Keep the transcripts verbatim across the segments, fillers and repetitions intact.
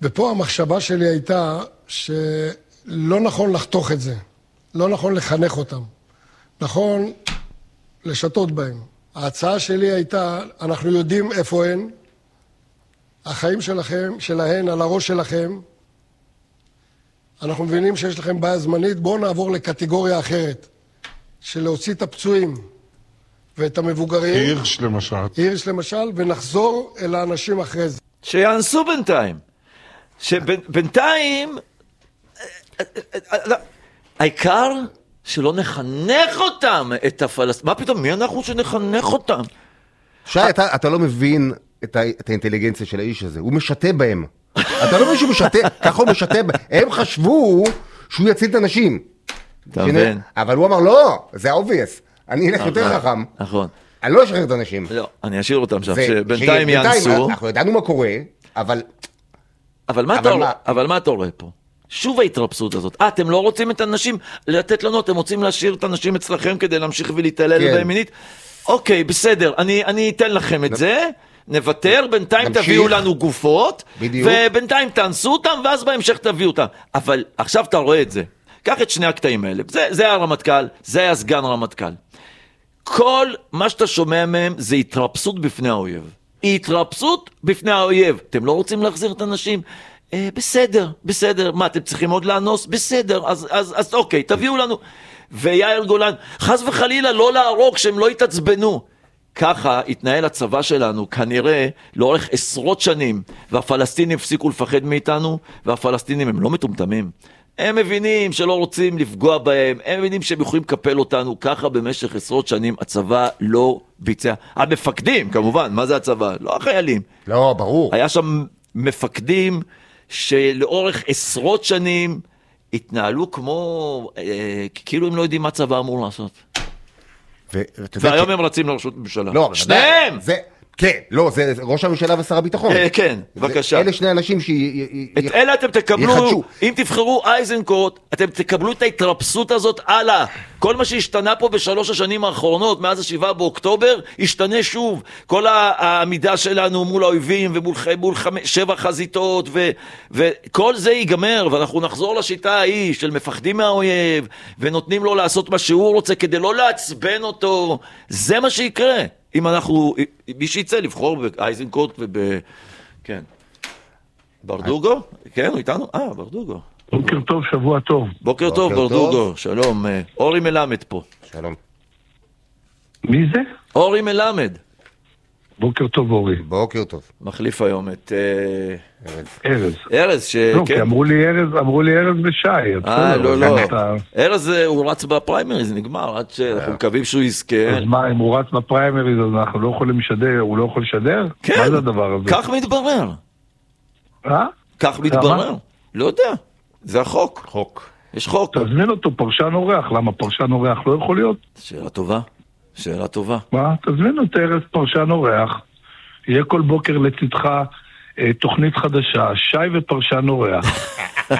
ופה המחשבה שלי הייתה שלא נכון לחתוך את זה, לא נכון לחנך אותם, נכון לשתות בהם. ההצעה שלי הייתה, אנחנו יודעים איפה הן, החיים שלכם, שלהן, על הראש שלכם, אנחנו מבינים שיש לכם בעיה זמנית, בואו נעבור לקטגוריה אחרת, של להוציא את הפצועים ואת המבוגרים. הירש למשל. הירש למשל, ונחזור אל האנשים אחרי זה. שיאנסו בינתיים. שבינתיים, העיקר שלא נחנך אותם, את הפלסטינים. מה פתאום, מי אנחנו שנחנך אותם? שי, אתה, אתה לא מבין את, ה, את האינטליגנציה של האיש הזה. הוא משתה בהם. אתה לא מבין שהוא משתה, ככה הוא משתה בהם. הם חשבו שהוא יציל את האנשים. אתה מבין? אבל הוא אמר, לא, זה obvious. אני אלך יותר חכם. נכון. אני לא אשחרר את האנשים. לא, אני אשאיר אותם שם, שבינתיים יאנסו. אנחנו ידענו מה קורה, אבל... אבל מה, אבל, אתה, מה... אבל מה אתה רואה פה? שוב ההתרפסות הזאת. אה, אתם לא רוצים את האנשים לתת לנו, אתם רוצים להשאיר את האנשים אצלכם כדי להמשיך ולהתעלל כן. בהם מינית? אוקיי, בסדר, אני, אני אתן לכם את זה, נוותר, בינתיים נמשיך. תביאו לנו גופות, בדיוק. ובינתיים תאנסו אותם, ואז בהמשך תביאו אותם. אבל עכשיו אתה רואה את זה. קח את שני הקטעים האלה. זה, זה הרמטכ"ל, זה הסגן רמטכ"ל. כל מה שאתה שומע מהם זה התרפסות בפני האויב. התרפסות בפני האויב. אתם לא רוצים להחזיר את האנשים? אה, בסדר, בסדר. מה, אתם צריכים עוד לאנוס? בסדר, אז, אז, אז אוקיי, תביאו לנו. ויאיר גולן, חס וחלילה לא להרוג שהם לא יתעצבנו. ככה התנהל הצבא שלנו כנראה לאורך עשרות שנים, והפלסטינים הפסיקו לפחד מאיתנו, והפלסטינים הם לא מטומטמים. הם מבינים שלא רוצים לפגוע בהם, הם מבינים שהם יכולים לקפל אותנו, ככה במשך עשרות שנים הצבא לא ביצע. המפקדים כמובן, מה זה הצבא? לא החיילים. לא, ברור. היה שם מפקדים שלאורך עשרות שנים התנהלו כמו, אה, כאילו הם לא יודעים מה צבא אמור לעשות. ו- והיום הם רצים לראשות ממשלה. לא, שניהם! זה... כן, לא, זה ראש הממשלה ושר הביטחון. כן, בבקשה. אלה שני אנשים ש... את אלה אתם תקבלו, אם תבחרו אייזנקוט, אתם תקבלו את ההתרפסות הזאת הלאה. כל מה שהשתנה פה בשלוש השנים האחרונות, מאז השבעה באוקטובר, השתנה שוב. כל העמידה שלנו מול האויבים ומול שבע חזיתות, וכל זה ייגמר, ואנחנו נחזור לשיטה ההיא של מפחדים מהאויב, ונותנים לו לעשות מה שהוא רוצה כדי לא לעצבן אותו. זה מה שיקרה. אם אנחנו, מי שיצא לבחור באייזנקוט וב... כן. ברדוגו? כן, הוא איתנו? אה, ברדוגו. בוקר טוב, שבוע טוב. בוקר טוב, ברדוגו. שלום. אורי מלמד פה. שלום. מי זה? אורי מלמד. בוקר טוב, אורי. בוקר טוב. מחליף היום את... ארז. ארז, ש... לא, כי אמרו לי ארז, אמרו לי ארז בשי. אה, לא, לא. ארז הוא רץ בפריימריז, נגמר, עד שאנחנו מקווים שהוא יזכה. אז מה, אם הוא רץ בפריימריז, אז אנחנו לא יכולים לשדר, הוא לא יכול לשדר? כן. מה זה הדבר הזה? כך מתברר. אה? כך מתברר. לא יודע. זה החוק. חוק. יש חוק. תזמין אותו פרשן אורח. למה פרשן אורח לא יכול להיות? שאלה טובה. שאלה טובה. מה? תזמין אותו ארז פרשן אורח. יהיה כל בוקר לצדך תוכנית חדשה, שי ופרשן אורח.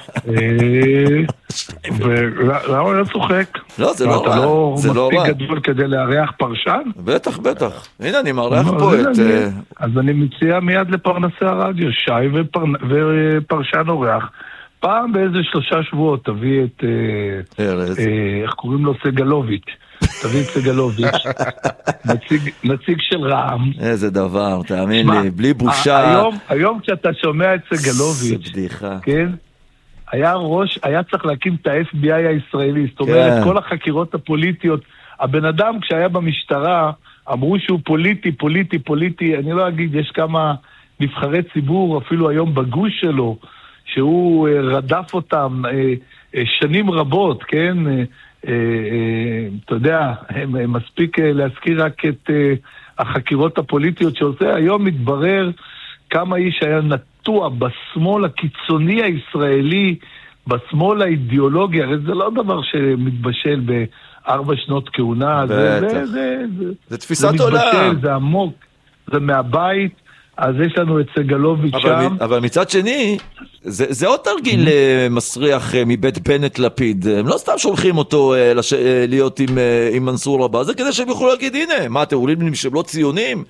ולמה לא צוחק? לא, זה לא רע. אתה לא מספיק גדול כדי לארח פרשן? בטח, בטח. הנה, אני מארח פה את... אז אני מציע מיד לפרנסי הרדיו, שי ופרשן אורח. פעם באיזה שלושה שבועות תביא את... איך קוראים לו? סגלוביץ'. תביא את סגלוביץ', נציג של רע"מ. איזה דבר, תאמין לי, בלי בושה. היום כשאתה שומע את סגלוביץ', כן, היה ראש, היה צריך להקים את ה-אף בי איי הישראלי, זאת אומרת, כל החקירות הפוליטיות, הבן אדם כשהיה במשטרה, אמרו שהוא פוליטי, פוליטי, פוליטי, אני לא אגיד, יש כמה נבחרי ציבור, אפילו היום בגוש שלו, שהוא רדף אותם שנים רבות, כן, אתה יודע, מספיק להזכיר רק את החקירות הפוליטיות שעושה. היום מתברר כמה איש היה נטוע בשמאל הקיצוני הישראלי, בשמאל האידיאולוגי, הרי זה לא דבר שמתבשל בארבע שנות כהונה, זה, זה, זה, זה, זה תפיסת זה עולם. מתבשל, זה עמוק, זה מהבית, אז יש לנו את סגלוביץ' שם. אבל מצד שני, זה, זה עוד תרגיל מסריח מבית בנט לפיד. הם לא סתם שולחים אותו להיות עם, עם מנסור הבא, זה כדי שהם יוכלו להגיד, הנה, מה אתם אומרים שהם לא ציונים?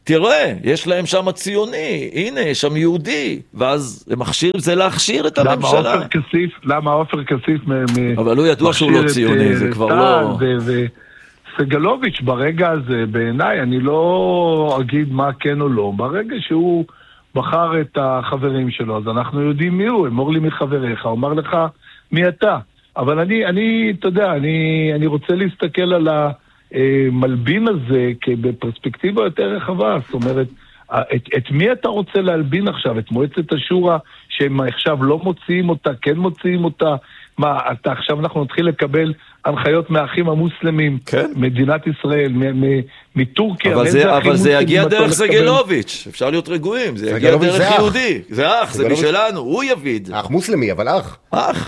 תראה, יש להם שם ציוני, הנה, יש שם יהודי, ואז מכשיר, זה להכשיר את הממשלה. למה עופר כסיף, למה עופר כסיף אבל הוא ידוע שהוא לא ציוני, זה כבר לא... וסגלוביץ' ברגע הזה, בעיניי, אני לא אגיד מה כן או לא, ברגע שהוא בחר את החברים שלו, אז אנחנו יודעים מי הוא, אמור לי מחבריך, אומר לך מי אתה. אבל אני, אני, אתה יודע, אני, אני רוצה להסתכל על המלבין הזה בפרספקטיבה יותר רחבה, זאת אומרת, את, את מי אתה רוצה להלבין עכשיו? את מועצת השורה, שהם עכשיו לא מוציאים אותה, כן מוציאים אותה? מה, אתה, עכשיו אנחנו נתחיל לקבל הנחיות מהאחים המוסלמים, כן. מדינת ישראל, מטורקיה. אבל זה, אבל זה יגיע דרך סגלוביץ', אפשר להיות רגועים, זה יגיע דרך זה יהודי. אח. זה אח, זה בשלנו, הוא יביא את זה. אח מוסלמי, אבל אח. אח.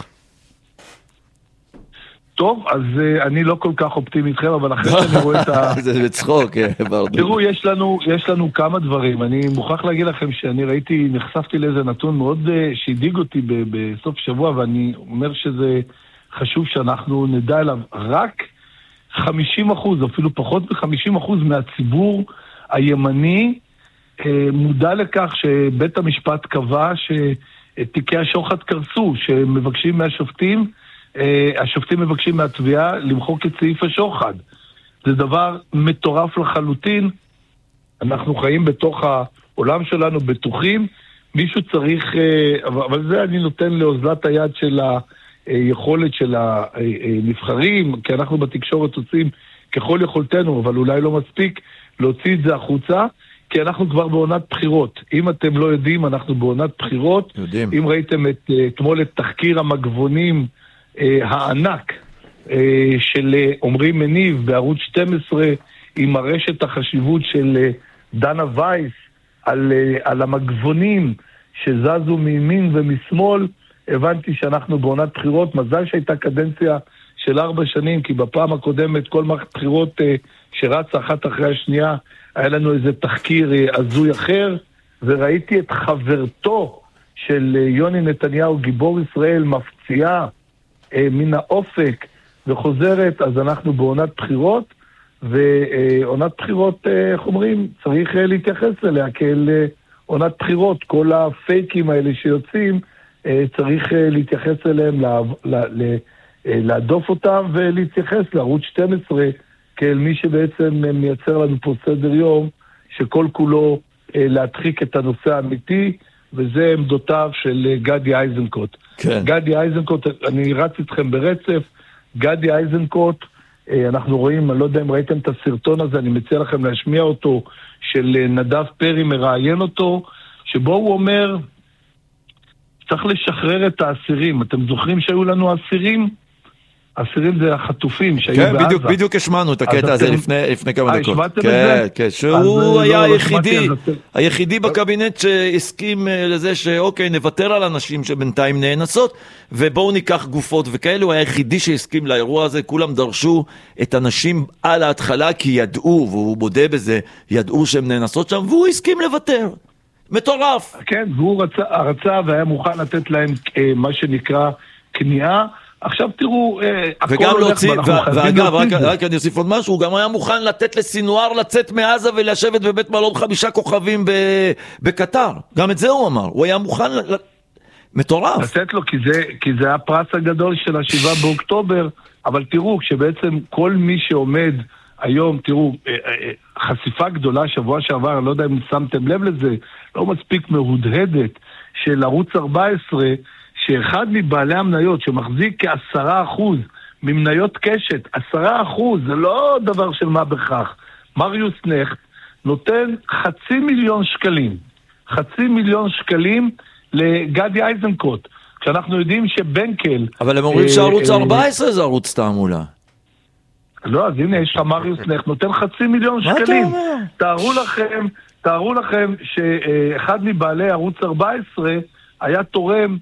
טוב, אז uh, אני לא כל כך אופטימי איתכם, אבל אחרי שאני רואה את ה... זה בצחוק, ברדו. תראו, יש לנו, יש לנו כמה דברים. אני מוכרח להגיד לכם שאני ראיתי, נחשפתי לאיזה נתון מאוד uh, שהדיג אותי ב- בסוף שבוע, ואני אומר שזה חשוב שאנחנו נדע אליו. רק חמישים אחוז, אפילו פחות מ-חמישים אחוז מהציבור הימני uh, מודע לכך שבית המשפט קבע שתיקי השוחד קרסו, שמבקשים מהשופטים, השופטים מבקשים מהתביעה למחוק את סעיף השוחד. זה דבר מטורף לחלוטין. אנחנו חיים בתוך העולם שלנו, בטוחים. מישהו צריך, אבל זה אני נותן לאוזלת היד של היכולת של הנבחרים, כי אנחנו בתקשורת עושים ככל יכולתנו, אבל אולי לא מספיק להוציא את זה החוצה, כי אנחנו כבר בעונת בחירות. אם אתם לא יודעים, אנחנו בעונת בחירות. יודעים. אם ראיתם את, אתמול את תחקיר המגבונים, הענק של עומרי מניב בערוץ שתים עשרה, עם הרשת החשיבות של דנה וייס על, על המגבונים שזזו מימין ומשמאל, הבנתי שאנחנו בעונת בחירות. מזל שהייתה קדנציה של ארבע שנים, כי בפעם הקודמת כל מערכת בחירות שרצה אחת אחרי השנייה, היה לנו איזה תחקיר עזוי אחר, וראיתי את חברתו של יוני נתניהו, גיבור ישראל, מפציעה מן האופק וחוזרת. אז אנחנו בעונת בחירות, ועונת בחירות, איך אומרים, צריך להתייחס אליה כאל עונת בחירות. כל הפייקים האלה שיוצאים, צריך להתייחס אליהם, להדוף אותם ולהתייחס לערוץ שתים עשרה כאל מי שבעצם מייצר לנו פה סדר יום שכל כולו להדחיק את הנושא האמיתי, וזה עמדותיו של גדי איזנקוט. כן. גדי איזנקוט, אני רץ איתכם ברצף. גדי איזנקוט, אנחנו רואים, אני לא יודע אם ראיתם את הסרטון הזה, אני מציע לכם להשמיע אותו, של נדב פרי מראיין אותו, שבו הוא אומר, צריך לשחרר את האסירים. אתם זוכרים שהיו לנו אסירים? אסירים זה החטופים שהיו כן, בעזה. בדיוק, בדיוק השמענו את הקטע הזה לפני, לפני כמה אה, דקות. השמעתם כן, את זה? כן, שהוא היה לא, היחידי, לא היחידי בקבינט שהסכים לזה שאוקיי, נוותר על אנשים שבינתיים נאנסות, ובואו ניקח גופות וכאלו. הוא היה היחידי שהסכים לאירוע הזה. כולם דרשו את אנשים על ההתחלה, כי ידעו, והוא מודה בזה, ידעו שהם נאנסות שם, והוא הסכים לוותר. מטורף. כן, והוא רצה, רצה והיה מוכן לתת להם אה, מה שנקרא כניעה. עכשיו תראו, וגם להוציא, ואגב, רק, רק אני אוסיף עוד משהו, הוא גם היה מוכן לתת לסינואר לצאת מעזה ולשבת בבית מלון חמישה כוכבים בקטר. גם את זה הוא אמר, הוא היה מוכן, מטורף. לתת לו, כי זה, כי זה הפרס הגדול של השבעה באוקטובר, אבל תראו, שבעצם כל מי שעומד היום, תראו, חשיפה גדולה שבוע שעבר, לא יודע אם שמתם לב לזה, לא מספיק מהודהדת, של ערוץ ארבע עשרה, שאחד מבעלי המניות שמחזיק כעשרה אחוז ממניות קשת, עשרה אחוז, זה לא דבר של מה בכך. מריוס נכט נותן חצי מיליון שקלים, חצי מיליון שקלים לגדי איזנקוט, כשאנחנו יודעים שבנקל... אבל הם אומרים שערוץ ארבע עשרה זה ערוץ תעמולה. לא, אז הנה, יש לך מריוס נכט, נותן חצי מיליון שקלים. תארו לכם, תארו לכם שאחד מבעלי ערוץ ארבע עשרה היה תורם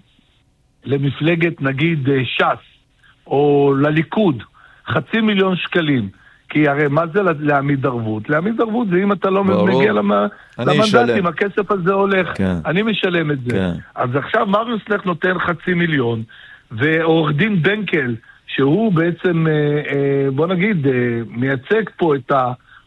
למפלגת נגיד ש"ס או לליכוד חצי מיליון שקלים, כי הרי מה זה להעמיד ערבות? להעמיד ערבות זה אם אתה לא מגיע למנדטים, הכסף הזה הולך, כן. אני משלם את זה. כן. אז עכשיו מריוס נכט נותן חצי מיליון, ועורך דין בנקל, שהוא בעצם, בוא נגיד, מייצג פה את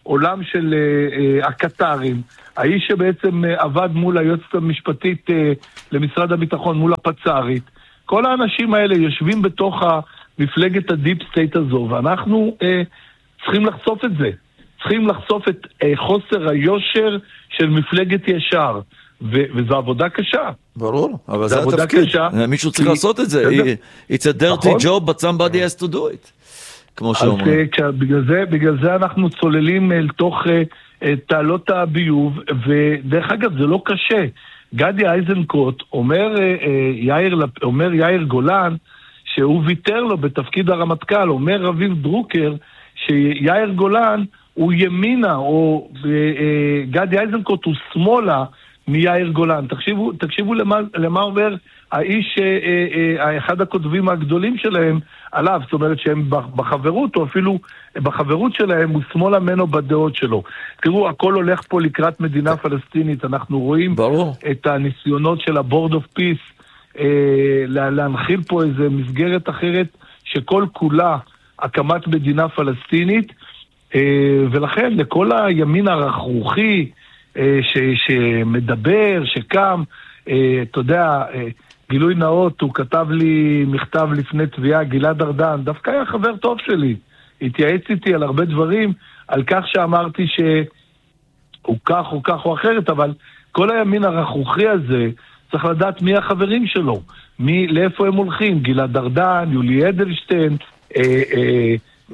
עולם של uh, uh, הקטרים, האיש שבעצם uh, עבד מול היועצת המשפטית uh, למשרד הביטחון, מול הפצ"רית, כל האנשים האלה יושבים בתוך מפלגת הדיפ סטייט הזו, ואנחנו uh, צריכים לחשוף את זה. צריכים לחשוף את uh, חוסר היושר של מפלגת ישר, ו- וזו עבודה קשה. ברור, אבל זה התפקיד. קשה, מישהו צריך כי... לעשות את זה. It's a dirty נכון? job, but somebody has to do it. כמו שאומרים. אז בגלל זה, בגלל זה אנחנו צוללים אל תוך uh, תעלות הביוב, ודרך אגב זה לא קשה. גדי איזנקוט אומר, uh, יאיר, אומר יאיר גולן, שהוא ויתר לו בתפקיד הרמטכ"ל, אומר רביב דרוקר, שיאיר גולן הוא ימינה, או uh, uh, גדי איזנקוט הוא שמאלה מיאיר גולן. תקשיבו, תקשיבו למה, למה אומר האיש, אה, אה, אחד הכותבים הגדולים שלהם עליו, זאת אומרת שהם בחברות, או אפילו בחברות שלהם, הוא שמאלה ממנו בדעות שלו. תראו, הכל הולך פה לקראת מדינה פלסטינית, אנחנו רואים ברור. את הניסיונות של ה-Board of Peace, אה, להנחיל פה איזה מסגרת אחרת, שכל כולה הקמת מדינה פלסטינית, אה, ולכן לכל הימין הרכרוכי, ש, שמדבר, שקם, אתה יודע, גילוי נאות, הוא כתב לי מכתב לפני תביעה, גלעד ארדן, דווקא היה חבר טוב שלי, התייעץ איתי על הרבה דברים, על כך שאמרתי שהוא כך או כך או אחרת, אבל כל הימין הרכרוכי הזה, צריך לדעת מי החברים שלו, מי, לאיפה הם הולכים, גלעד ארדן, יולי אדלשטיין, אה, אה,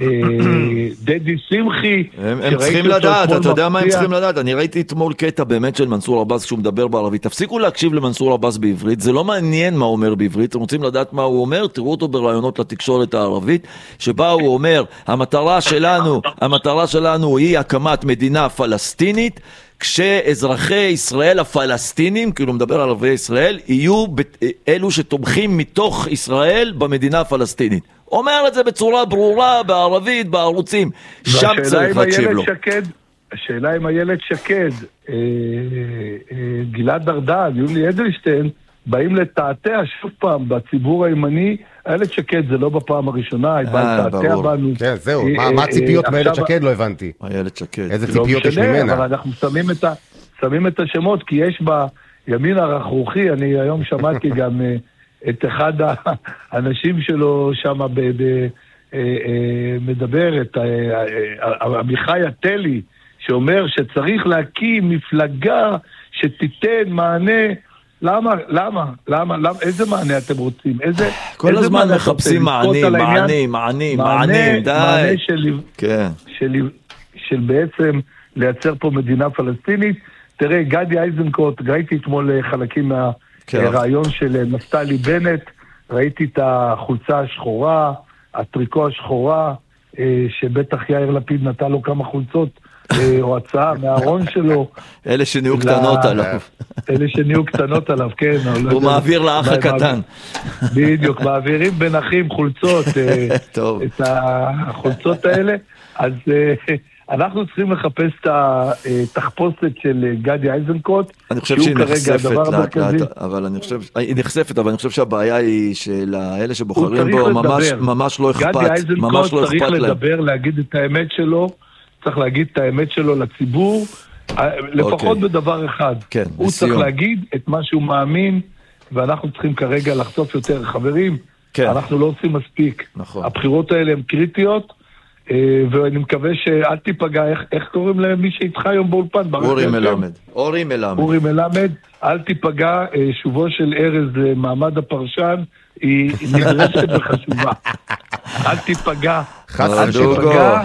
דדי שמחי. הם צריכים לדעת, אתה יודע מה הם צריכים לדעת? אני ראיתי אתמול קטע באמת של מנסור עבאס כשהוא מדבר בערבית. תפסיקו להקשיב למנסור עבאס בעברית, זה לא מעניין מה הוא אומר בעברית, אתם רוצים לדעת מה הוא אומר, תראו אותו ברעיונות לתקשורת הערבית, שבה הוא אומר, המטרה שלנו, המטרה שלנו היא הקמת מדינה פלסטינית, כשאזרחי ישראל הפלסטינים, כאילו מדבר על ערביי ישראל, יהיו אלו שתומכים מתוך ישראל במדינה הפלסטינית. אומר את זה בצורה ברורה, בערבית, בערוצים. שם צריך להקשיב לו. שקד, השאלה אם הילד שקד, אה, אה, גלעד ארדן, יולי אדלשטיין, באים לתעתע שוב פעם בציבור הימני. הילד שקד זה לא בפעם הראשונה, היא באה לתעתע בנו. כן, זהו, מה הציפיות מהילד שקד לא הבנתי. הילד שקד. איזה ציפיות יש ממנה? אבל אנחנו שמים את השמות, כי יש בימין הרכרוכי, אני היום שמעתי גם את אחד האנשים שלו שם מדבר, את עמיחי התלי, שאומר שצריך להקים מפלגה שתיתן מענה. למה? למה? למה? למה? איזה מענה אתם רוצים? איזה, כל איזה הזמן מחפשים מענים, מענים, מענים, מענים, די. מענה של, כן. של, של בעצם לייצר פה מדינה פלסטינית. תראה, גדי איזנקוט, ראיתי אתמול חלקים מהרעיון של נפתלי בנט, ראיתי את החולצה השחורה, הטריקו השחורה, שבטח יאיר לפיד נתן לו כמה חולצות, או הצעה מהארון שלו. אלה שנהיו קטנות עליו. אלה שנהיו קטנות עליו, כן. הוא מעביר לאח הקטן. בדיוק, מעבירים בין אחים חולצות, את החולצות האלה. אז אנחנו צריכים לחפש את התחפושת של גדי איזנקוט. אני חושב שהיא נחשפת לאט לאט, אבל אני חושב, היא נחשפת, אבל אני חושב שהבעיה היא שלאלה שבוחרים בו ממש לא אכפת. גדי איזנקוט צריך לדבר, להגיד את האמת שלו, צריך להגיד את האמת שלו לציבור, לפחות בדבר אחד. הוא צריך להגיד את מה שהוא מאמין, ואנחנו צריכים כרגע לחשוף יותר. חברים, אנחנו לא עושים מספיק. הבחירות האלה הן קריטיות, ואני מקווה שאל תיפגע, איך קוראים להם מי שאיתך היום באולפן? אורי מלמד. אורי מלמד. אורי מלמד, אל תיפגע, שובו של ארז מעמד הפרשן, היא נדרשת וחשובה. אל תיפגע. אל תיפגע.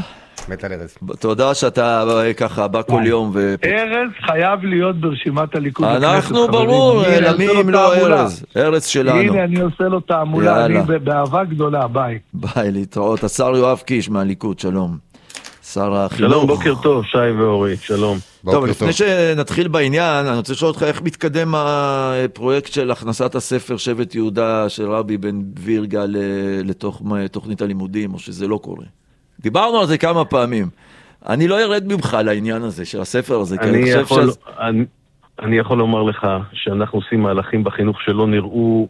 תודה שאתה ככה בא כל יום. ארז חייב להיות ברשימת הליכוד. אנחנו ברור, למי אם לא ארז, ארז שלנו. הנה אני עושה לו תעמולה, אני באהבה גדולה, ביי. ביי, להתראות. השר יואב קיש מהליכוד, שלום. שר החינוך. שלום, בוקר טוב, שי ואורי, שלום. טוב, לפני שנתחיל בעניין, אני רוצה לשאול אותך איך מתקדם הפרויקט של הכנסת הספר שבט יהודה של רבי בן וירגה לתוך תוכנית הלימודים, או שזה לא קורה? דיברנו על זה כמה פעמים. אני לא ירד ממך לעניין הזה, של הספר הזה. אני, אני, יכול, שאז... אני, אני יכול לומר לך שאנחנו עושים מהלכים בחינוך שלא נראו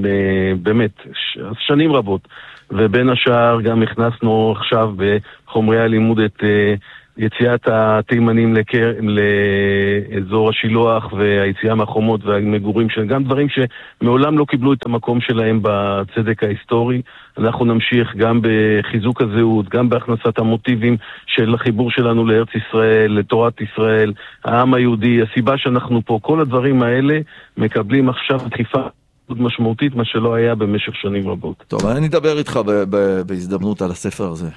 באמת שנים רבות, ובין השאר גם הכנסנו עכשיו בחומרי הלימוד את יציאת התימנים לקר... לאזור השילוח והיציאה מהחומות והמגורים שלהם, גם דברים שמעולם לא קיבלו את המקום שלהם בצדק ההיסטורי. אנחנו נמשיך גם בחיזוק הזהות, גם בהכנסת המוטיבים של החיבור שלנו לארץ ישראל, לתורת ישראל, העם היהודי, הסיבה שאנחנו פה, כל הדברים האלה מקבלים עכשיו דחיפה מאוד משמעותית, מה שלא היה במשך שנים רבות. טוב, אני אדבר איתך ב- ב- בהזדמנות על הספר הזה.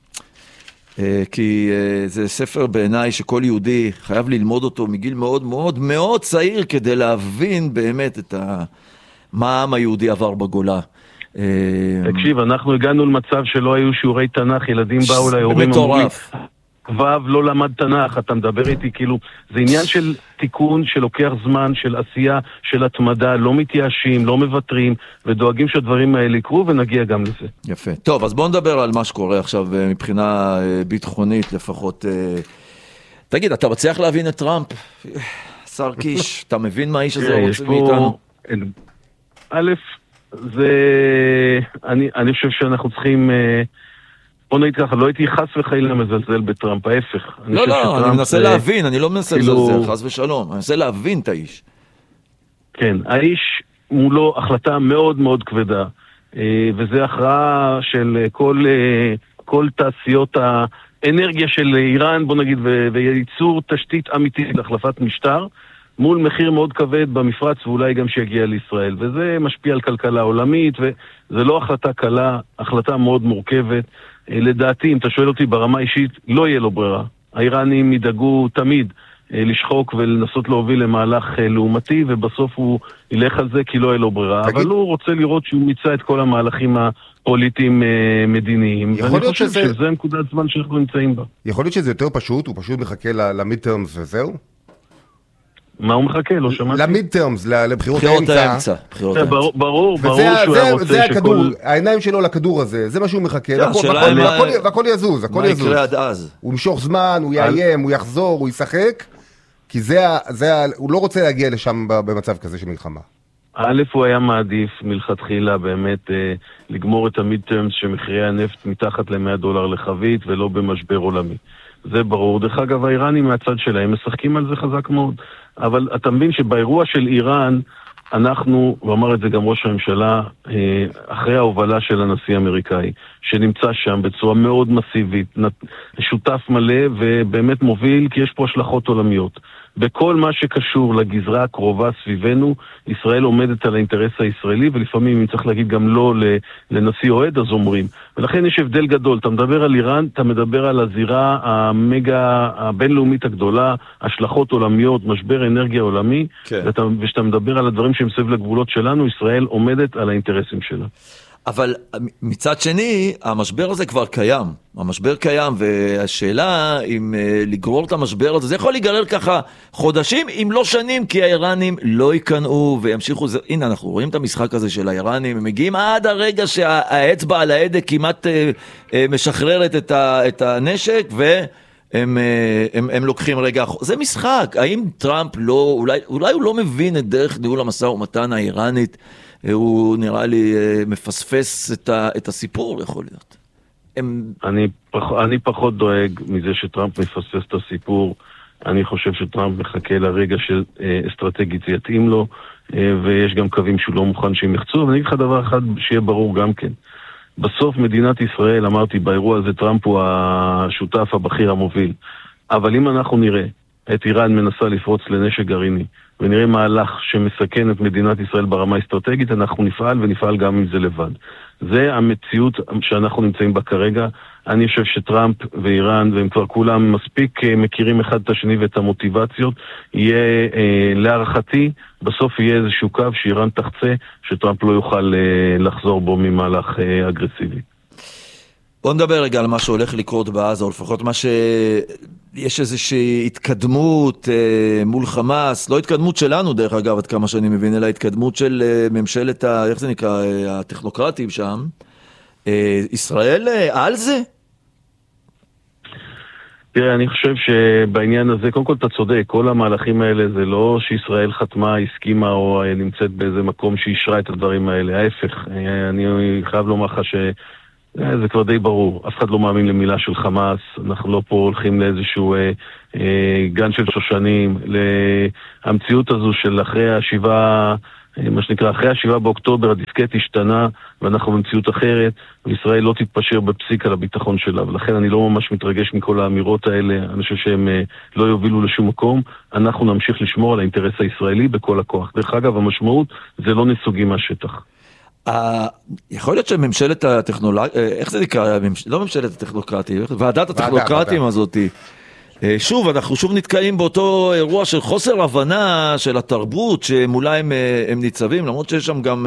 כי זה ספר בעיניי שכל יהודי חייב ללמוד אותו מגיל מאוד מאוד מאוד צעיר כדי להבין באמת את ה... מה העם היהודי עבר בגולה. תקשיב, אנחנו הגענו למצב שלא היו שיעורי תנ"ך, ילדים באו להורים אומרים, כבב לא למד תנ"ך, אתה מדבר איתי כאילו, זה עניין של תיקון שלוקח זמן, של עשייה, של התמדה, לא מתייאשים, לא מוותרים, ודואגים שהדברים האלה יקרו, ונגיע גם לזה. יפה. טוב, אז בואו נדבר על מה שקורה עכשיו מבחינה ביטחונית לפחות. תגיד, אתה מצליח להבין את טראמפ? שר קיש, אתה מבין מה האיש הזה רוצה מאיתנו? א', זה... אני, אני חושב שאנחנו צריכים... בוא נגיד ככה, לא הייתי חס וחלילה מזלזל בטראמפ, ההפך. לא, לא, אני מנסה להבין, אני לא מנסה לזלזל, חס ושלום, אני מנסה להבין את האיש. כן, האיש מולו החלטה מאוד מאוד כבדה, וזה הכרעה של כל, כל תעשיות האנרגיה של איראן, בוא נגיד, וייצור תשתית אמיתית להחלפת משטר, מול מחיר מאוד כבד במפרץ, ואולי גם שיגיע לישראל. וזה משפיע על כלכלה עולמית, וזה לא החלטה קלה, החלטה מאוד מורכבת. לדעתי, אם אתה שואל אותי ברמה אישית, לא יהיה לו ברירה. האיראנים ידאגו תמיד לשחוק ולנסות להוביל למהלך לעומתי, ובסוף הוא ילך על זה כי לא יהיה לו ברירה. תגיד... אבל הוא רוצה לראות שהוא מיצה את כל המהלכים הפוליטיים מדיניים. ואני חושב שזה... שזה נקודת זמן שאנחנו נמצאים בה. יכול להיות שזה יותר פשוט, הוא פשוט מחכה למידטרמס וזהו? מה הוא מחכה? לא שמעתי. למידטרמס, לבחירות האמצע. ברור, ברור שהוא היה רוצה שכל... העיניים שלו לכדור הזה, זה מה שהוא מחכה, והכל יזוז, הכל יזוז. מה יקרה עד אז? הוא משוך זמן, הוא יאיים, הוא יחזור, הוא ישחק, כי הוא לא רוצה להגיע לשם במצב כזה של מלחמה. א', הוא היה מעדיף מלכתחילה באמת לגמור את המידטרמס שמחירי הנפט מתחת ל-מאה דולר לחבית ולא במשבר עולמי. זה ברור. דרך אגב, האיראנים מהצד שלהם משחקים על זה חזק מאוד. אבל אתה מבין שבאירוע של איראן, אנחנו, ואמר את זה גם ראש הממשלה, אחרי ההובלה של הנשיא האמריקאי, שנמצא שם בצורה מאוד מסיבית, שותף מלא ובאמת מוביל, כי יש פה השלכות עולמיות. בכל מה שקשור לגזרה הקרובה סביבנו, ישראל עומדת על האינטרס הישראלי, ולפעמים אם צריך להגיד גם לא לנשיא אוהד, אז אומרים. ולכן יש הבדל גדול. אתה מדבר על איראן, אתה מדבר על הזירה המגה, הבינלאומית הגדולה, השלכות עולמיות, משבר אנרגיה עולמי, כן. ואתה, ושאתה מדבר על הדברים שהם סביב לגבולות שלנו, ישראל עומדת על האינטרסים שלה. אבל מצד שני, המשבר הזה כבר קיים. המשבר קיים, והשאלה אם לגרור את המשבר הזה, זה יכול להיגרר ככה חודשים, אם לא שנים, כי האיראנים לא ייכנעו וימשיכו. זה... הנה, אנחנו רואים את המשחק הזה של האיראנים, הם מגיעים עד הרגע שהאצבע על ההדק כמעט משחררת את, ה... את הנשק, והם הם, הם לוקחים רגע. זה משחק. האם טראמפ לא, אולי, אולי הוא לא מבין את דרך ניהול המשא ומתן האיראנית, הוא נראה לי מפספס את, ה, את הסיפור, יכול להיות. הם... אני, פח, אני פחות דואג מזה שטראמפ מפספס את הסיפור. אני חושב שטראמפ מחכה לרגע שאסטרטגית זה יתאים לו, ויש גם קווים שהוא לא מוכן שהם יחצו. ואני אגיד לך דבר אחד שיהיה ברור גם כן. בסוף מדינת ישראל, אמרתי, באירוע הזה טראמפ הוא השותף הבכיר המוביל. אבל אם אנחנו נראה את איראן מנסה לפרוץ לנשק גרעיני, ונראה מהלך שמסכן את מדינת ישראל ברמה אסטרטגית, אנחנו נפעל ונפעל גם עם זה לבד. זה המציאות שאנחנו נמצאים בה כרגע. אני חושב שטראמפ ואיראן, והם כבר כולם מספיק מכירים אחד את השני ואת המוטיבציות, יהיה אה, להערכתי, בסוף יהיה איזשהו קו שאיראן תחצה, שטראמפ לא יוכל אה, לחזור בו ממהלך אה, אגרסיבי. בוא נדבר רגע על מה שהולך לקרות בעזה, או לפחות מה ש... יש איזושהי התקדמות אה, מול חמאס, לא התקדמות שלנו דרך אגב, עד כמה שאני מבין, אלא התקדמות של אה, ממשלת, ה... איך זה נקרא, אה, הטכנוקרטים שם. אה, ישראל אה, על זה? תראה, אני חושב שבעניין הזה, קודם כל אתה צודק, כל המהלכים האלה זה לא שישראל חתמה, הסכימה או נמצאת באיזה מקום שאישרה את הדברים האלה, ההפך. אני חייב לומר לך ש... זה כבר די ברור, אף אחד לא מאמין למילה של חמאס, אנחנו לא פה הולכים לאיזשהו אה, אה, גן של שושנים, להמציאות הזו של אחרי השבעה, אה, מה שנקרא, אחרי השבעה באוקטובר הדיסקט השתנה, ואנחנו במציאות אחרת, וישראל לא תתפשר בפסיק על הביטחון שלה, ולכן אני לא ממש מתרגש מכל האמירות האלה, אני חושב שהם אה, לא יובילו לשום מקום, אנחנו נמשיך לשמור על האינטרס הישראלי בכל הכוח. דרך אגב, המשמעות זה לא נסוגים מהשטח. יכול להיות שממשלת הטכנולוגיה, איך זה נקרא? לא ממשלת הטכנוקרטים, ועדת הטכנוקרטים הזאת, שוב, אנחנו שוב נתקעים באותו אירוע של חוסר הבנה של התרבות, שמולה הם, הם ניצבים, למרות שיש שם גם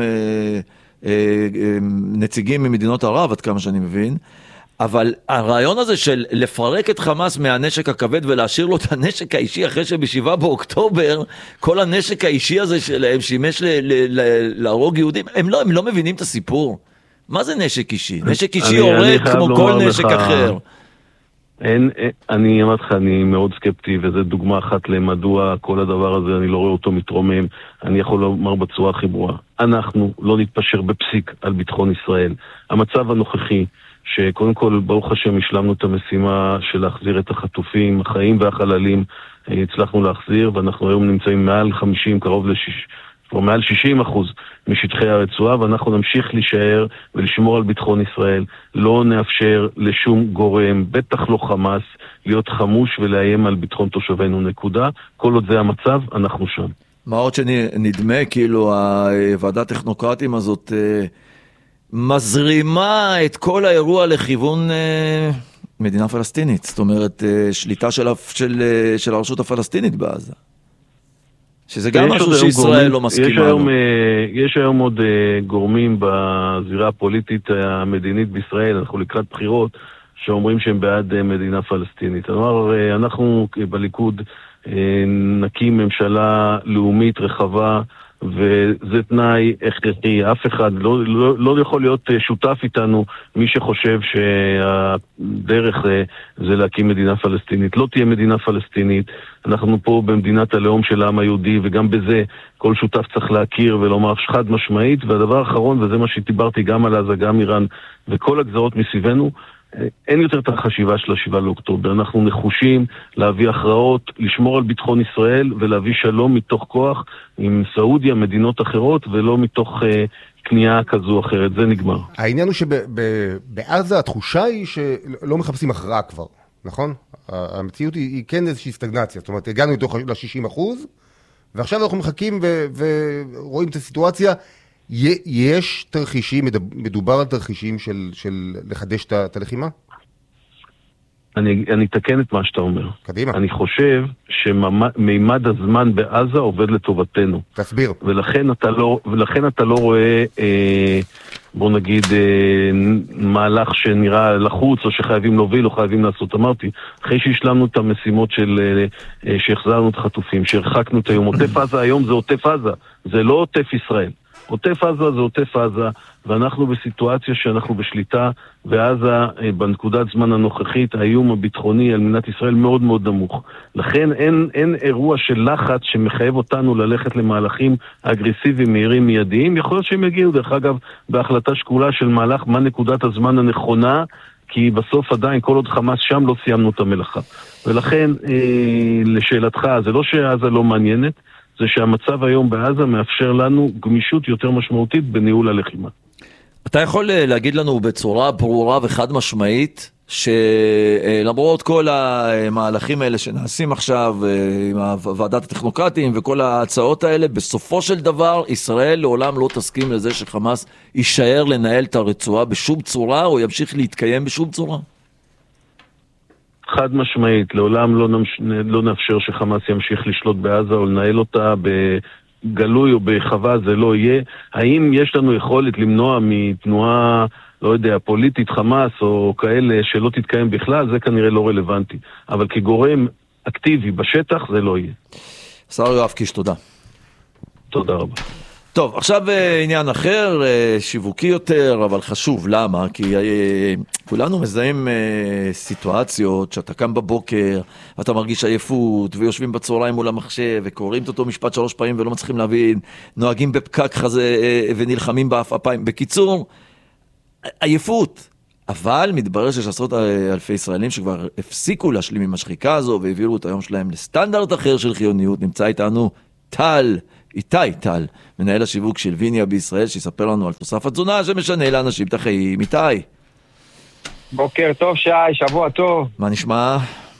נציגים ממדינות ערב, עד כמה שאני מבין, אבל הרעיון הזה של לפרק את חמאס מהנשק הכבד ולהשאיר לו את הנשק האישי אחרי שבשבעה באוקטובר, כל הנשק האישי הזה שלהם שימש ל- ל- ל- להרוג יהודים, הם לא, הם לא מבינים את הסיפור. מה זה נשק אישי? נשק אישי הורג כמו כל נשק לך, אחר. אין, אין, אני אמרתי לך, אני מאוד סקפטי, וזו דוגמה אחת למדוע כל הדבר הזה, אני לא רואה אותו מתרומם. אני יכול לומר בצורה הכי ברורה, אנחנו לא נתפשר בפסיק על ביטחון ישראל. המצב הנוכחי, שקודם כל, ברוך השם, השלמנו את המשימה של להחזיר את החטופים, החיים והחללים, הצלחנו להחזיר, ואנחנו היום נמצאים מעל חמישים, קרוב לשיש, או מעל שישים אחוז משטחי הרצועה, ואנחנו נמשיך להישאר ולשמור על ביטחון ישראל. לא נאפשר לשום גורם, בטח לא חמאס, להיות חמוש ולאיים על ביטחון תושבינו, נקודה. כל עוד זה המצב, אנחנו שם. מה עוד שנדמה, כאילו, הוועדת טכנוקרטים הזאת מזרימה את כל האירוע לכיוון אה, מדינה פלסטינית, זאת אומרת, אה, שליטה של, של, של הרשות הפלסטינית בעזה. שזה גם משהו שישראל גורמים, לא מסכימה. יש היום, אה, יש היום עוד אה, גורמים בזירה הפוליטית המדינית בישראל, אנחנו לקראת בחירות, שאומרים שהם בעד אה, מדינה פלסטינית. כלומר, אה, אנחנו בליכוד אה, נקים ממשלה לאומית רחבה, וזה תנאי הכרחי. אף אחד לא, לא, לא יכול להיות שותף איתנו מי שחושב שהדרך זה להקים מדינה פלסטינית. לא תהיה מדינה פלסטינית. אנחנו פה במדינת הלאום של העם היהודי, וגם בזה כל שותף צריך להכיר ולומר חד משמעית. והדבר האחרון, וזה מה שדיברתי גם על עזה, גם איראן וכל הגזרות מסביבנו, אין יותר את החשיבה של השבעה לאוקטובר. אנחנו נחושים להביא הכרעות, לשמור על ביטחון ישראל ולהביא שלום מתוך כוח עם סעודיה, מדינות אחרות, ולא מתוך אה, קנייה כזו או אחרת. זה נגמר. העניין הוא שבעזה התחושה היא שלא מחפשים הכרעה כבר, נכון? המציאות היא, היא כן איזושהי סטגנציה. זאת אומרת, הגענו לתוך ל-שישים אחוז, ועכשיו אנחנו מחכים ו- ורואים את הסיטואציה. יש תרחישים, מדובר על תרחישים של, של לחדש את הלחימה? אני, אני אתקן את מה שאתה אומר. קדימה. אני חושב שמימד הזמן בעזה עובד לטובתנו. תסביר. ולכן אתה לא, ולכן אתה לא רואה, אה, בוא נגיד, אה, מהלך שנראה לחוץ, או שחייבים להוביל, או חייבים לעשות. אמרתי, אחרי שהשלמנו את המשימות של, אה, שהחזרנו את החטופים, שהרחקנו את היום, עוטף עזה היום זה עוטף עזה, זה לא עוטף ישראל. עוטף עזה זה עוטף עזה, ואנחנו בסיטואציה שאנחנו בשליטה, ועזה בנקודת זמן הנוכחית, האיום הביטחוני על מדינת ישראל מאוד מאוד נמוך. לכן אין, אין אירוע של לחץ שמחייב אותנו ללכת למהלכים אגרסיביים, מהירים, מיידיים. יכול להיות שהם יגיעו, דרך אגב, בהחלטה שקולה של מהלך, מה נקודת הזמן הנכונה, כי בסוף עדיין, כל עוד חמאס שם, לא סיימנו את המלאכה. ולכן, אה, לשאלתך, זה לא שעזה לא מעניינת, זה שהמצב היום בעזה מאפשר לנו גמישות יותר משמעותית בניהול הלחימה. אתה יכול להגיד לנו בצורה ברורה וחד משמעית, שלמרות כל המהלכים האלה שנעשים עכשיו עם ועדת הטכנוקרטים וכל ההצעות האלה, בסופו של דבר ישראל לעולם לא תסכים לזה שחמאס יישאר לנהל את הרצועה בשום צורה, או ימשיך להתקיים בשום צורה? חד משמעית, לעולם לא, נמש... לא נאפשר שחמאס ימשיך לשלוט בעזה או לנהל אותה בגלוי או בחווה, זה לא יהיה. האם יש לנו יכולת למנוע מתנועה, לא יודע, פוליטית חמאס או כאלה שלא תתקיים בכלל? זה כנראה לא רלוונטי. אבל כגורם אקטיבי בשטח זה לא יהיה. שר יואב קיש, תודה. תודה רבה. טוב, עכשיו עניין אחר, שיווקי יותר, אבל חשוב. למה? כי כולנו מזהים סיטואציות שאתה קם בבוקר, ואתה מרגיש עייפות, ויושבים בצהריים מול המחשב, וקוראים את אותו משפט שלוש פעמים ולא מצליחים להבין, נוהגים בפקק חזה ונלחמים באפיים. בקיצור, עייפות. אבל מתברר שיש עשרות אלפי ישראלים שכבר הפסיקו להשלים עם השחיקה הזו, והעבירו את היום שלהם לסטנדרט אחר של חיוניות. נמצא איתנו טל, איתי טל, מנהל השיווק של ויניה בישראל, שיספר לנו על תוסף התזונה שמשנה לאנשים את החיים. איתי. בוקר טוב שי, שבוע טוב. מה נשמע?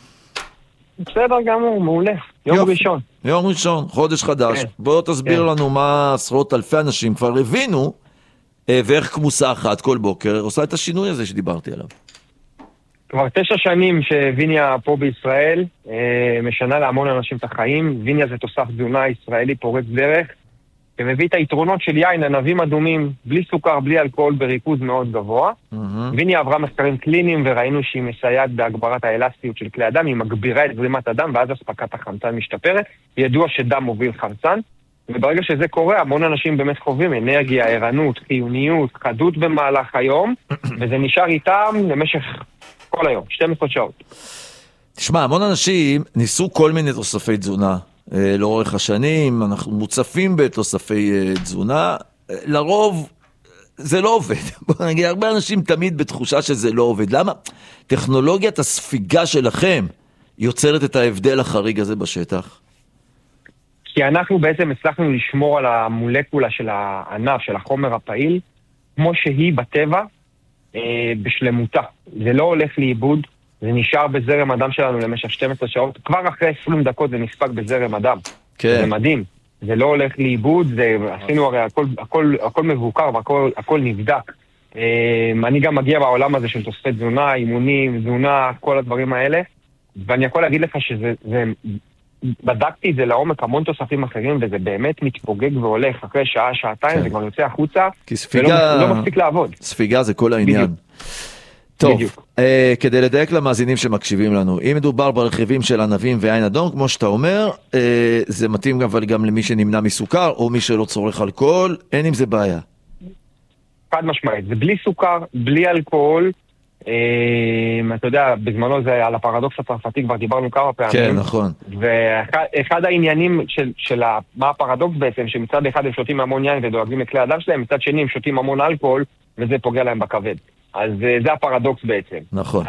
בסדר גמור, מעולה. יום יופ. ראשון. יום ראשון, חודש חדש. כן. בוא תסביר כן. לנו מה עשרות אלפי אנשים כבר הבינו, ואיך כמוסה אחת כל בוקר עושה את השינוי הזה שדיברתי עליו. כבר תשע שנים שוויניה פה בישראל, משנה להמון אנשים את החיים. ויניה זה תוסף תזונה ישראלי פורץ דרך, ומביא את היתרונות של יין, ענבים אדומים, בלי סוכר, בלי אלכוהול, בריכוז מאוד גבוה. Mm-hmm. ויניה עברה מחקרים קליניים, וראינו שהיא מסייעת בהגברת האלסטיות של כלי הדם, היא מגבירה את זרימת הדם, ואז הספקת החמצן משתפרת. ידוע שדם מוביל חמצן, וברגע שזה קורה, המון אנשים באמת חווים אנרגיה, ערנות, חיוניות, חדות במהלך היום, וזה נשאר איתם למשך כל היום, שתים עשרה שעות. תשמע, המון אנשים ניסו כל מיני תוספי תזונה, לאורך השנים, אנחנו מוצפים בתוספי תזונה, לרוב זה לא עובד. בוא נגיד, הרבה אנשים תמיד בתחושה שזה לא עובד. למה? טכנולוגיית הספיגה שלכם יוצרת את ההבדל החריג הזה בשטח. כי אנחנו בעצם הצלחנו לשמור על המולקולה של הענף, של החומר הפעיל, כמו שהיא בטבע, בשלמותה. זה לא הולך לאיבוד, זה נשאר בזרם הדם שלנו למשך שתים עשרה שעות, כבר אחרי עשרים דקות זה נספק בזרם הדם. כן. זה מדהים. זה לא הולך לאיבוד, זה, עשינו הרי הכל, הכל, הכל מבוקר והכל הכל נבדק. אני גם מגיע בעולם הזה של תוספי תזונה, אימונים, תזונה, כל הדברים האלה, ואני יכול להגיד לך שזה, זה, בדקתי את זה לעומק המון תוספים אחרים, וזה באמת מתפוגג והולך אחרי שעה, שעתיים, כן. זה כבר יוצא החוצה, כי ספיגה, ולא לא מפסיק לעבוד. ספיגה זה כל העניין. בדיוק. טוב, אה, כדי לדייק למאזינים שמקשיבים לנו, אם מדובר ברכיבים של ענבים ויין אדום, כמו שאתה אומר, אה, זה מתאים גם, אבל גם למי שנמנע מסוכר, או מי שלא צורך אלכוהול, אין עם זה בעיה. חד משמעית, זה בלי סוכר, בלי אלכוהול, אה, אתה יודע, בזמנו זה על הפרדוקס הצרפתי, כבר דיברנו כמה פעמים. כן, נכון. ואחד העניינים של, של מה הפרדוקס בעצם, שמצד אחד הם שותים המון יין ודואגים לכלי הדם שלהם, מצד שני הם שותים המון אלכוהול, וזה פוגע להם בכבד. אז זה הפרדוקס בעצם. נכון.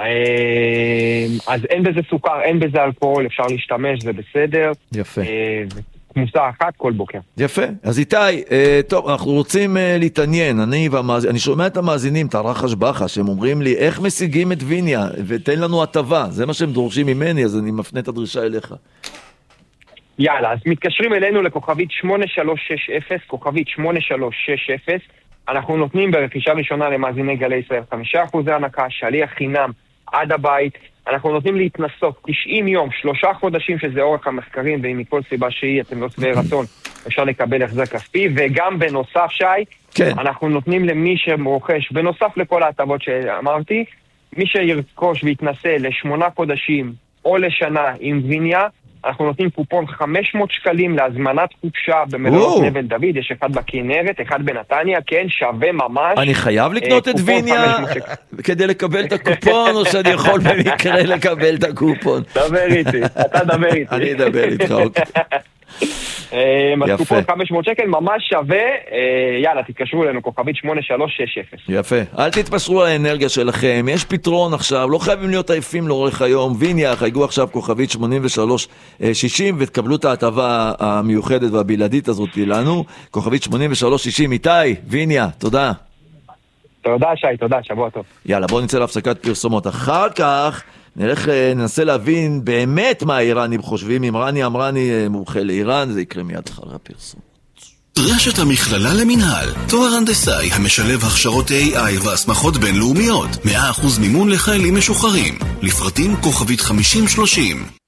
אז אין בזה סוכר, אין בזה אלכוהול, אפשר להשתמש, זה בסדר. יפה. כמוסה אחת כל בוקר. יפה. אז איתי, טוב, אנחנו רוצים להתעניין, אני והמאזינים, אני שומע את המאזינים, את הרחש בחש, הם אומרים לי, איך משיגים את ויניה, ותן לנו הטבה, זה מה שהם דורשים ממני, אז אני מפנה את הדרישה אליך. יאללה, אז מתקשרים אלינו לכוכבית שמונה שלוש שש אפס, כוכבית שמונה שלוש שש אפס, אנחנו נותנים ברכישה ראשונה למאזיני גלי ישראל חמישה אחוזי הנקה, שליח חינם עד הבית. אנחנו נותנים להתנסות תשעים יום, שלושה חודשים שזה אורך המחקרים, ואם מכל סיבה שהיא אתם לא שבעי רצון, אפשר לקבל החזר כספי. וגם בנוסף שי, כן. אנחנו נותנים למי שמרוכש, בנוסף לכל ההטבות שאמרתי, מי שירכוש ויתנסה לשמונה חודשים או לשנה עם ויניה, אנחנו נותנים קופון חמש מאות שקלים להזמנת חופשה במלונות נבל דוד, יש אחד בכנרת, אחד בנתניה, כן, שווה ממש. אני חייב לקנות את ויניה כדי לקבל את הקופון, או שאני יכול במקרה לקבל את הקופון? דבר איתי, אתה דבר איתי. אני אדבר איתך, אוקיי. קופון חמש מאות שקל, ממש שווה, יאללה, תתקשרו אלינו, כוכבית שמונה שלוש שש אפס. יפה, אל תתפשרו על האנרגיה שלכם, יש פתרון עכשיו, לא חייבים להיות עייפים לאורך היום, ויניה, חייגו עכשיו כוכבית שמונים ושלוש שישים, ותקבלו את ההטבה המיוחדת והבלעדית הזאת לנו, כוכבית שמונים ושלוש שישים, איתי, ויניה, תודה. תודה שי, תודה, שבוע טוב. יאללה, בואו נצא להפסקת פרסומות, אחר כך נלך, ננסה להבין באמת מה האיראנים חושבים. אם רני אמרני מומחה לאיראן, זה יקרה מיד אחרי הפרסום. רשת המכללה למנהל, תואר הנדסאי המשלב הכשרות איי איי והסמכות בינלאומיות, מאה אחוז מימון לחיילים משוחררים, לפרטים כוכבית חמישים שלושים.